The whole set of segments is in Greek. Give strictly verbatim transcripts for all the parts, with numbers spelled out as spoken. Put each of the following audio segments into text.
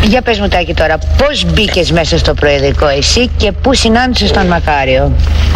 Για πες μου, Τάκη, τώρα, πώς μπήκες μέσα στο προεδρικό εσύ και πού συνάντησες τον Μακάριο?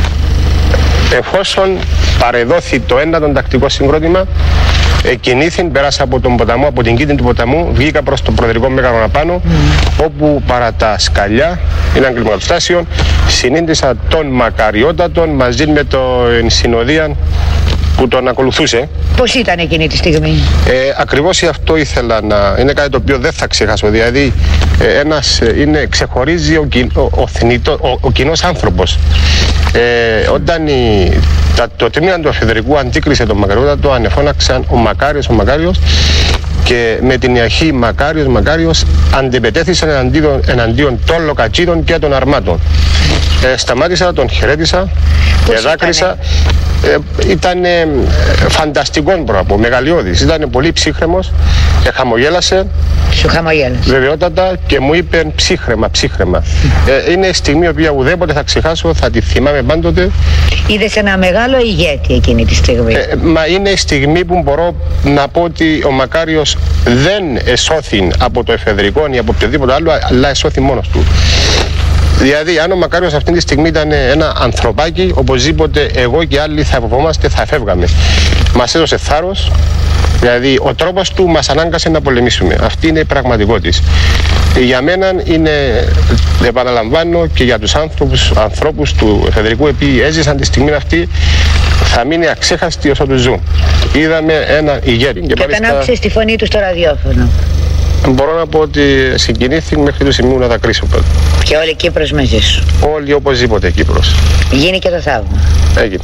Εφόσον παρεδόθη το ένατο τακτικό συγκρότημα, εκκινήθην, πέρασα από τον ποταμό, από την κήτη του ποταμού, βγήκα προς το προεδρικό μέγαρο απάνω, mm. όπου παρά τα σκαλιά, είναι αγκληματοστάσιο, συνήντησα τον Μακαριότατον μαζί με την συνοδεία που τον ακολουθούσε. Πώς ήταν εκείνη τη στιγμή? Ε, ακριβώς αυτό ήθελα να... Είναι κάτι το οποίο δεν θα ξεχάσω. Δηλαδή, ε, ένας είναι, ξεχωρίζει ο, ο, ο, θνητό, ο, ο κοινός άνθρωπος. Ε, όταν η, τα, το τμήμα του αφεδρικού αντίκρισε τον Μακαριότατο, ανεφώναξαν ο Μακάριος, ο Μακάριος, και με την αρχή Μακάριος, Μακάριος αντεπετέθησαν εναντίον, εναντίον των λοκατσίδων και των αρμάτων. Ε, σταμάτησα, τον χαιρέτησα, εδάκρυσα. Ε, ήταν ε, φανταστικό πράγμα, μεγαλειώδης. Ήταν πολύ ψύχρεμος, ε, χαμογέλασε. Σου χαμογέλασε. Βεβαιότατα και μου είπε ψύχρεμα, ψύχρεμα. Ε, είναι η στιγμή που ουδέποτε θα ξεχάσω, θα τη θυμάμαι πάντοτε. Είδες ένα μεγάλο ηγέτη εκείνη τη στιγμή. Ε, μα είναι η στιγμή που μπορώ να πω ότι ο Μακάριος δεν εσώθη από το εφεδρικό ή από οποιοδήποτε άλλο, αλλά εσώθη μόνος του. Δηλαδή, αν ο Μακάριος αυτή τη στιγμή ήταν ένα ανθρωπάκι, οπωσδήποτε εγώ και άλλοι θα φοβόμαστε, θα φεύγαμε. Μας έδωσε θάρρος, δηλαδή ο τρόπος του μας ανάγκασε να πολεμήσουμε. Αυτή είναι η πραγματικότητα. Για μένα είναι, επαναλαμβάνω, και για τους άνθρωπους, ανθρώπους του εφεδρικού οποίοι έζησαν τη στιγμή αυτή, θα μείνει αξέχαστη όσο τους ζουν. Είδαμε ένα ηγέτη. Και, και όταν άκουσες τη φωνή του στο ραδιόφωνο? Μπορώ να πω ότι συγκινήθηκα μέχρι το σημείο να τα κρίσω πρώτα. Και όλη η Κύπρος μαζί σου? Όλοι, οπωσδήποτε Κύπρος. Γίνει και το θαύμα. Έγινε.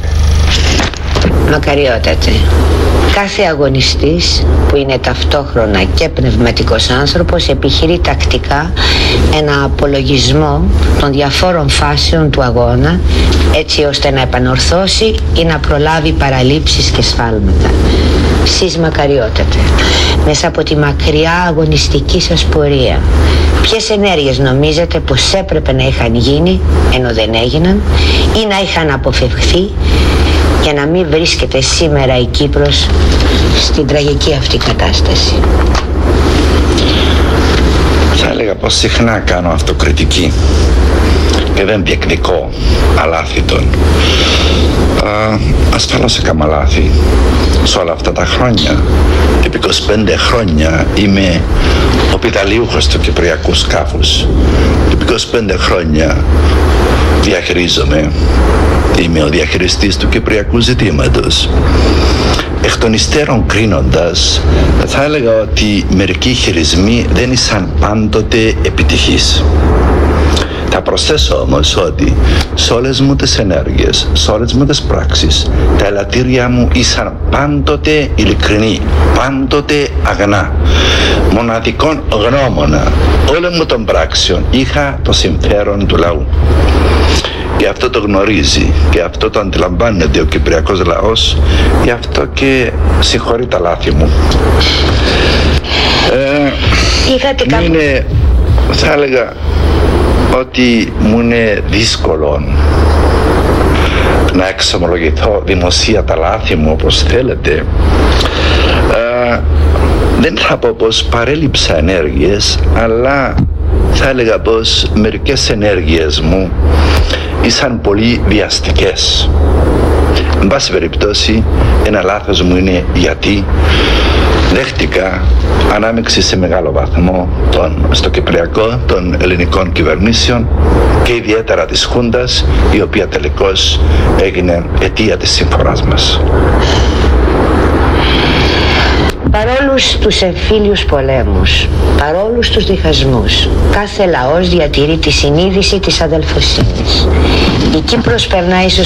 Μακαριότατε, κάθε αγωνιστής που είναι ταυτόχρονα και πνευματικός άνθρωπος επιχειρεί τακτικά ένα απολογισμό των διαφόρων φάσεων του αγώνα, έτσι ώστε να επανορθώσει ή να προλάβει παραλήψεις και σφάλματα. Σεις Μακαριότατε, μέσα από τη μακριά αγωνιστική σας πορεία, ποιες ενέργειες νομίζετε πως έπρεπε να είχαν γίνει ενώ δεν έγιναν ή να είχαν αποφευχθεί για να μην βρίσκεται σήμερα η Κύπρος στην τραγική αυτή κατάσταση? Θα έλεγα πως συχνά κάνω αυτοκριτική και δεν διεκδικώ αλάθητον. Ασφαλώς έκανα λάθη σε όλα αυτά τα χρόνια. Επί είκοσι πέντε χρόνια είμαι ο πιταλιούχος του κυπριακού σκάφους. Επί είκοσι πέντε χρόνια διαχειρίζομαι. Είμαι ο διαχειριστής του κυπριακού ζητήματος. Εκ των υστέρων κρίνοντας, θα έλεγα ότι μερικοί χειρισμοί δεν ήσαν πάντοτε επιτυχείς. Θα προσθέσω όμως ότι σε όλες μου τις ενέργειες, σε όλες μου τις πράξεις, τα ελαττήρια μου ήσαν πάντοτε ειλικρινή, πάντοτε αγνά. Μοναδικών γνώμονα όλων μου των πράξεων είχα το συμφέρον του λαού. Και αυτό το γνωρίζει και αυτό το αντιλαμβάνεται ο κυπριακός λαός, γι' αυτό και συγχωρεί τα λάθη μου. Ε, Είχατε κάπου... είναι, θα έλεγα ότι μου είναι δύσκολο να εξομολογηθώ δημοσία τα λάθη μου όπως θέλετε. Ε, δεν θα πω πως παρέλειψα ενέργειες, αλλά θα έλεγα πως μερικές ενέργειες μου ήσαν πολύ βιαστικές. Εν πάση περιπτώσει, ένα λάθος μου είναι γιατί δέχτηκα ανάμειξη σε μεγάλο βαθμό των, στο Κυπριακό των ελληνικών κυβερνήσεων και ιδιαίτερα της Χούντας, η οποία τελικώς έγινε αιτία της συμφοράς μας. Παρόλους τους εμφύλιους πολέμους, παρόλους τους διχασμούς, κάθε λαός διατηρεί τη συνείδηση της αδελφοσύνης. Η Κύπρος περνά ίσως